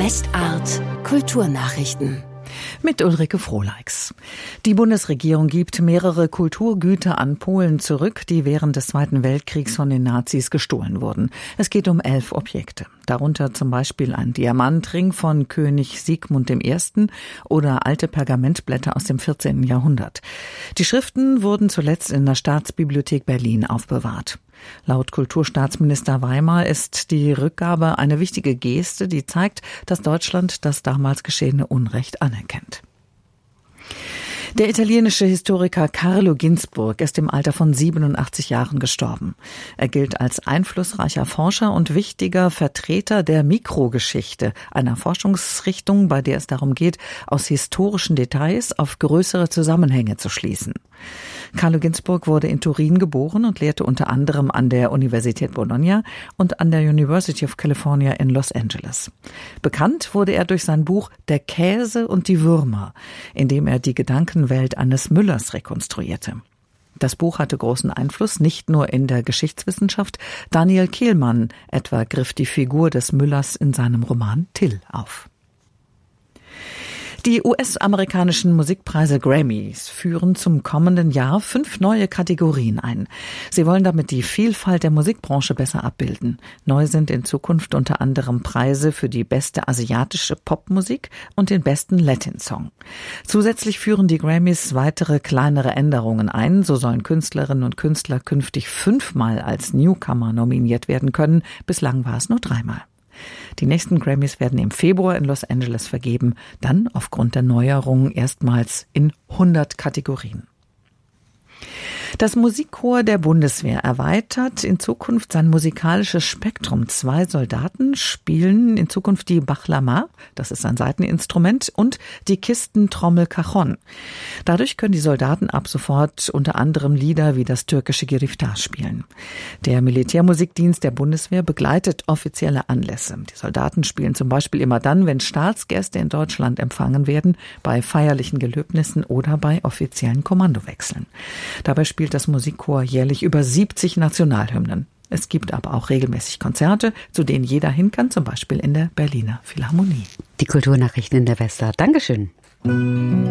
Westart Kulturnachrichten. Mit Ulrike Frohleix. Die Bundesregierung gibt mehrere Kulturgüter an Polen zurück, die während des Zweiten Weltkriegs von den Nazis gestohlen wurden. Es geht um 11 Objekte. Darunter zum Beispiel ein Diamantring von König Sigmund I. oder alte Pergamentblätter aus dem 14. Jahrhundert. Die Schriften wurden zuletzt in der Staatsbibliothek Berlin aufbewahrt. Laut Kulturstaatsminister Weimar ist die Rückgabe eine wichtige Geste, die zeigt, dass Deutschland das damals geschehene Unrecht anerkennt. Der italienische Historiker Carlo Ginzburg ist im Alter von 87 Jahren gestorben. Er gilt als einflussreicher Forscher und wichtiger Vertreter der Mikrogeschichte, einer Forschungsrichtung, bei der es darum geht, aus historischen Details auf größere Zusammenhänge zu schließen. Carlo Ginzburg wurde in Turin geboren und lehrte unter anderem an der Universität Bologna und an der University of California in Los Angeles. Bekannt wurde er durch sein Buch Der Käse und die Würmer, in dem er die Gedankenwelt eines Müllers rekonstruierte. Das Buch hatte großen Einfluss, nicht nur in der Geschichtswissenschaft. Daniel Kehlmann etwa griff die Figur des Müllers in seinem Roman Till auf. Die US-amerikanischen Musikpreise Grammys führen zum kommenden Jahr 5 neue Kategorien ein. Sie wollen damit die Vielfalt der Musikbranche besser abbilden. Neu sind in Zukunft unter anderem Preise für die beste asiatische Popmusik und den besten Latin-Song. Zusätzlich führen die Grammys weitere kleinere Änderungen ein. So sollen Künstlerinnen und Künstler künftig 5-mal als Newcomer nominiert werden können. Bislang war es nur 3-mal. Die nächsten Grammys werden im Februar in Los Angeles vergeben, dann aufgrund der Neuerungen erstmals in 100 Kategorien. Das Musikkorps der Bundeswehr erweitert in Zukunft sein musikalisches Spektrum. 2 Soldaten spielen in Zukunft die Bachlama, das ist ein Saiteninstrument, und die Kistentrommel Cajon. Dadurch können die Soldaten ab sofort unter anderem Lieder wie das türkische Giriftar spielen. Der Militärmusikdienst der Bundeswehr begleitet offizielle Anlässe. Die Soldaten spielen zum Beispiel immer dann, wenn Staatsgäste in Deutschland empfangen werden, bei feierlichen Gelöbnissen oder bei offiziellen Kommandowechseln. Dabei spielt das Musikkorps jährlich über 70 Nationalhymnen. Es gibt aber auch regelmäßig Konzerte, zu denen jeder hin kann, zum Beispiel in der Berliner Philharmonie. Die Kulturnachrichten in der Westart. Dankeschön.